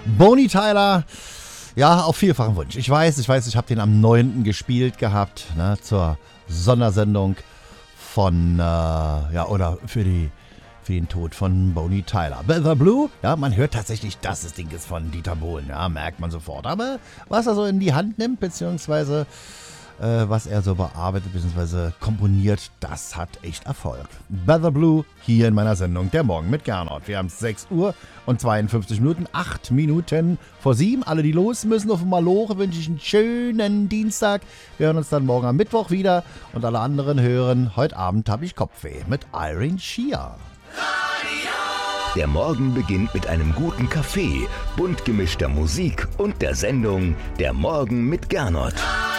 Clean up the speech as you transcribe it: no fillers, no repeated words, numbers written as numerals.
Boney Tyler, ja, auf vielfachen Wunsch. Ich weiß, ich habe den am 9. gespielt gehabt, ne, zur Sondersendung von, oder für den Tod von Boney Tyler. The Blue, ja, man hört tatsächlich, dass das Ding ist von Dieter Bohlen, ja, merkt man sofort. Aber was er so in die Hand nimmt, beziehungsweise was er so bearbeitet, beziehungsweise komponiert, das hat echt Erfolg. The Blue, hier in meiner Sendung Der Morgen mit Gernot. Wir haben 6 Uhr und 52 Minuten, 8 Minuten vor 7. Alle, die los müssen auf dem Maloche, wünsche ich einen schönen Dienstag. Wir hören uns dann morgen am Mittwoch wieder und alle anderen hören, heute Abend habe ich Kopfweh mit Irene Shear. Der Morgen beginnt mit einem guten Kaffee, bunt gemischter Musik und der Sendung Der Morgen mit Gernot.